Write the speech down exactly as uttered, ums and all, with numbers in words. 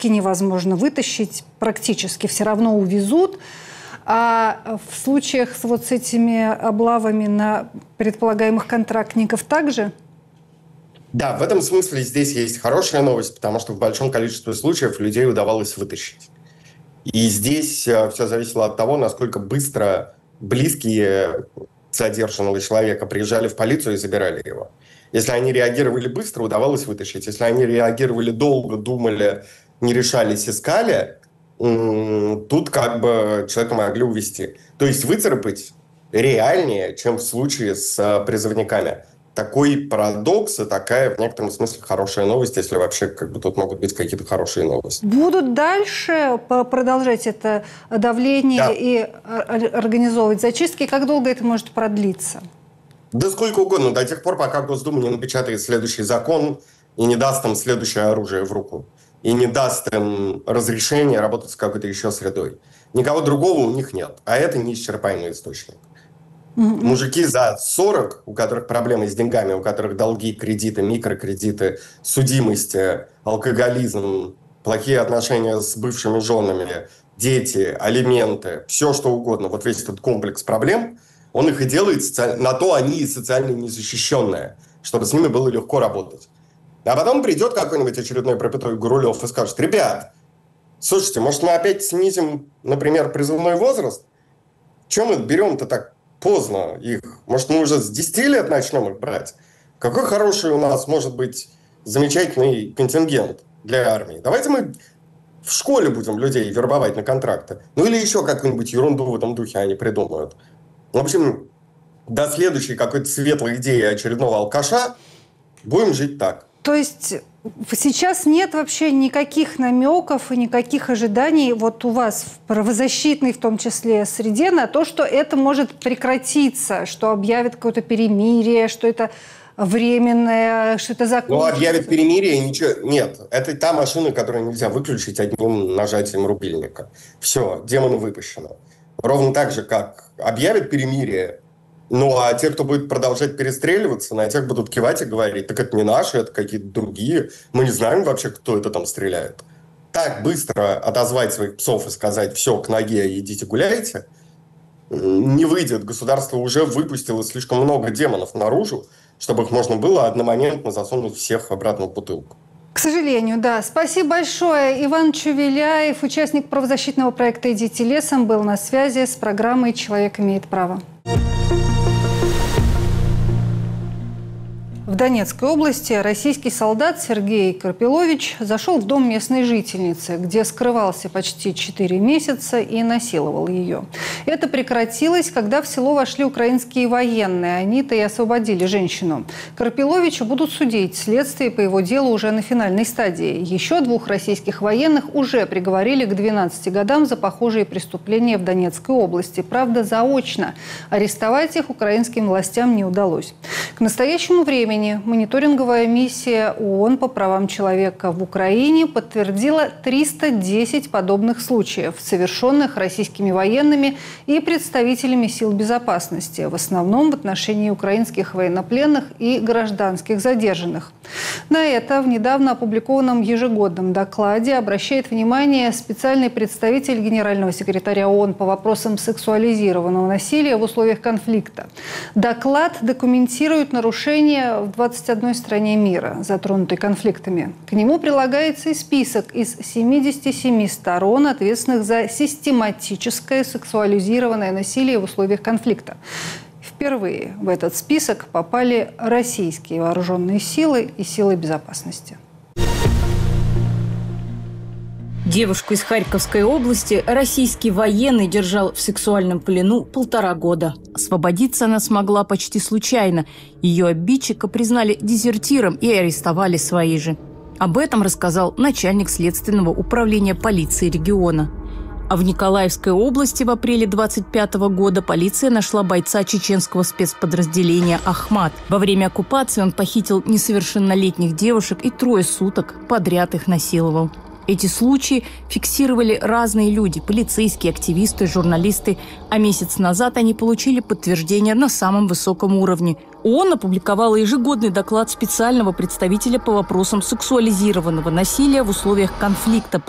практически невозможно вытащить, практически все равно увезут. А в случаях вот с этими облавами на предполагаемых контрактников также? Да, в этом смысле здесь есть хорошая новость, потому что в большом количестве случаев людей удавалось вытащить. И здесь все зависело от того, насколько быстро близкие задержанного человека приезжали в полицию и забирали его. Если они реагировали быстро, удавалось вытащить. Если они реагировали долго, думали, не решались, искали, тут как бы человека могли увезти. То есть выцарапать реальнее, чем в случае с призывниками. Такой парадокс и такая, в некотором смысле, хорошая новость, если вообще как бы тут могут быть какие-то хорошие новости. Будут дальше продолжать это давление, да, и организовывать зачистки? Как долго это может продлиться? Да сколько угодно, до тех пор, пока Госдума не напечатает следующий закон и не даст им следующее оружие в руку. И не даст им разрешения работать с какой-то еще средой. Никого другого у них нет. А это неисчерпаемый источник. Mm-hmm. Мужики за сорок, у которых проблемы с деньгами, у которых долги, кредиты, микрокредиты, судимости, алкоголизм, плохие отношения с бывшими женами, дети, алименты, все что угодно. Вот весь этот комплекс проблем, он их и делает, на то они и социально незащищенные, чтобы с ними было легко работать. А потом придет какой-нибудь очередной пропятой Гурулев и скажет: ребят, слушайте, может мы опять снизим, например, призывной возраст? Чем мы берем-то так поздно их? Может, мы уже с десяти лет начнем их брать? Какой хороший у нас может быть замечательный контингент для армии? Давайте мы в школе будем людей вербовать на контракты. Ну или еще какую-нибудь ерунду в этом духе они придумают. В общем, до следующей какой-то светлой идеи очередного алкаша будем жить так. То есть сейчас нет вообще никаких намеков и никаких ожиданий вот у вас в правозащитной, в том числе, среде на то, что это может прекратиться, что объявят какое-то перемирие, что это временное, что это закончится? Ну, объявят перемирие, ничего. Нет, это та машина, которую нельзя выключить одним нажатием рубильника. Все, демоны выпущены. Ровно так же, как объявят перемирие, ну, а те, кто будет продолжать перестреливаться, на тех будут кивать и говорить: так это не наши, это какие-то другие. Мы не знаем вообще, кто это там стреляет. Так быстро отозвать своих псов и сказать: все, к ноге, идите гуляйте, не выйдет. Государство уже выпустило слишком много демонов наружу, чтобы их можно было одномоментно засунуть всех обратно в бутылку. К сожалению, да. Спасибо большое. Иван Чувеляев, участник правозащитного проекта «Идите лесом», был на связи с программой «Человек имеет право». В Донецкой области российский солдат Сергей Карпилович зашел в дом местной жительницы, где скрывался почти четыре месяца и насиловал ее. Это прекратилось, когда в село вошли украинские военные. Они-то и освободили женщину. Карпиловича будут судить. Следствие по его делу уже на финальной стадии. Еще двух российских военных уже приговорили к двенадцати годам за похожие преступления в Донецкой области. Правда, заочно. Арестовать их украинским властям не удалось. К настоящему времени мониторинговая миссия ООН по правам человека в Украине подтвердила триста десять подобных случаев, совершенных российскими военными и представителями сил безопасности, в основном в отношении украинских военнопленных и гражданских задержанных. На это в недавно опубликованном ежегодном докладе обращает внимание специальный представитель генерального секретаря ООН по вопросам сексуализированного насилия в условиях конфликта. Доклад документирует нарушения в двадцати одной стране мира, затронутой конфликтами. К нему прилагается и список из семидесяти семи сторон, ответственных за систематическое сексуализированное насилие в условиях конфликта. Впервые в этот список попали российские вооруженные силы и силы безопасности. Девушку из Харьковской области российский военный держал в сексуальном плену полтора года. Освободиться она смогла почти случайно. Ее обидчика признали дезертиром и арестовали свои же. Об этом рассказал начальник следственного управления полиции региона. А в Николаевской области в апреле двадцать пятого года полиция нашла бойца чеченского спецподразделения «Ахмат». Во время оккупации он похитил несовершеннолетних девушек и трое суток подряд их насиловал. Эти случаи фиксировали разные люди – полицейские, активисты, журналисты. А месяц назад они получили подтверждение на самом высоком уровне. ООН опубликовала ежегодный доклад специального представителя по вопросам сексуализированного насилия в условиях конфликта.